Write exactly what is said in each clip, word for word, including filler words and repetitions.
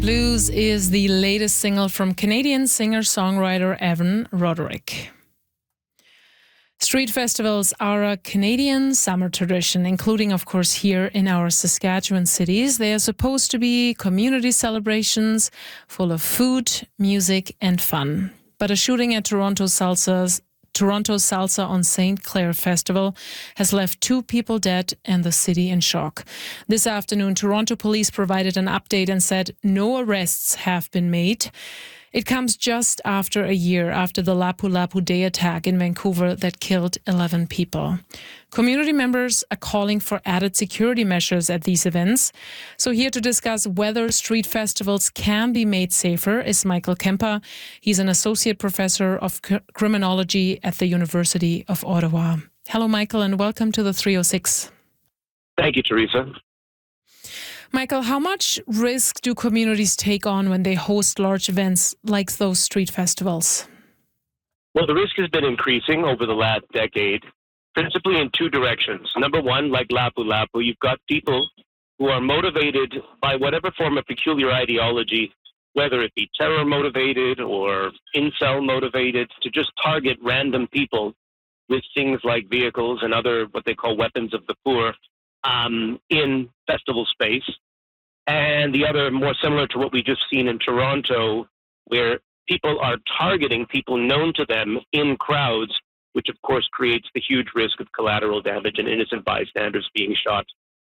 Blues is the latest single from Canadian singer-songwriter Evan Roderick. Street festivals are a Canadian summer tradition, including, of course, here in our Saskatchewan cities. They are supposed to be community celebrations full of food, music, and fun. But a shooting at Toronto Salsa's Toronto Salsa on Saint Clair Festival has left two people dead and the city in shock. This afternoon, Toronto police provided an update and said no arrests have been made. It comes just after a year after the Lapu Lapu Day attack in Vancouver that killed eleven people. Community members are calling for added security measures at these events. So here to discuss whether street festivals can be made safer is Michael Kemper. He's an associate professor of c- criminology at the University of Ottawa. Hello, Michael, and welcome to the three oh six. Thank you, Teresa. Michael, how much risk do communities take on when they host large events like those street festivals? Well, the risk has been increasing over the last decade, principally in two directions. Number one, like Lapu Lapu, you've got people who are motivated by whatever form of peculiar ideology, whether it be terror motivated or incel motivated, to just target random people with things like vehicles and other what they call weapons of the poor um, in festival space. And the other, more similar to what we just seen in Toronto, where people are targeting people known to them in crowds, which of course creates the huge risk of collateral damage and innocent bystanders being shot.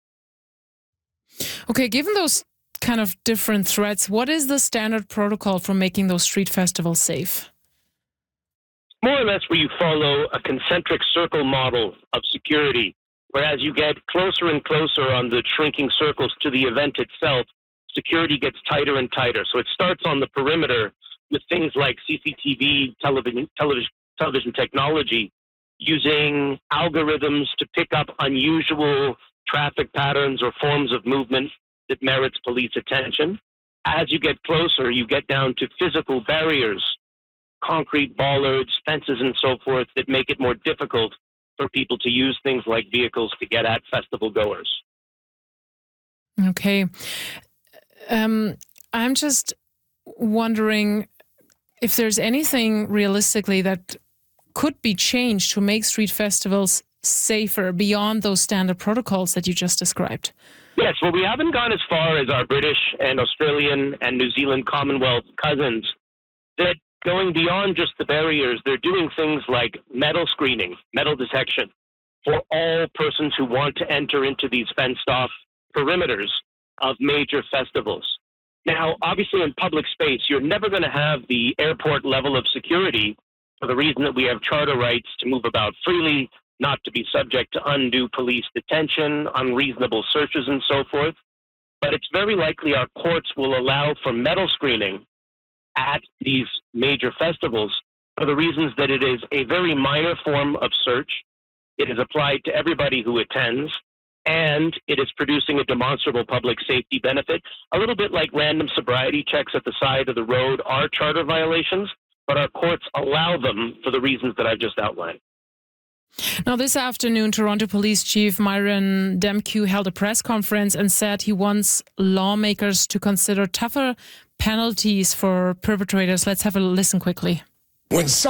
Okay, given those kind of different threats, what is the standard protocol for making those street festivals safe? More or less where you follow a concentric circle model of security, whereas you get closer and closer on the shrinking circles to the event itself, security gets tighter and tighter. So it starts on the perimeter with things like C C T V, television, television, television technology, using algorithms to pick up unusual traffic patterns or forms of movement that merits police attention. As you get closer, you get down to physical barriers, concrete bollards, fences, and so forth that make it more difficult for people to use things like vehicles to get at festival goers. Okay. Um, I'm just wondering if there's anything realistically that could be changed to make street festivals safer beyond those standard protocols that you just described. Yes, well, we haven't gone as far as our British and Australian and New Zealand Commonwealth cousins that going beyond just the barriers, they're doing things like metal screening, metal detection for all persons who want to enter into these fenced-off perimeters of major festivals. Now, obviously in public space, you're never going to have the airport level of security for the reason that we have charter rights to move about freely, not to be subject to undue police detention, unreasonable searches, and so forth. But it's very likely our courts will allow for metal screening at these major festivals for the reasons that it is a very minor form of search. It is applied to everybody who attends, and it is producing a demonstrable public safety benefit. A little bit like random sobriety checks at the side of the road are charter violations, but our courts allow them for the reasons that I've just outlined. Now, this afternoon, Toronto Police Chief Myron Demkiw held a press conference and said he wants lawmakers to consider tougher penalties for perpetrators. Let's have a listen quickly. When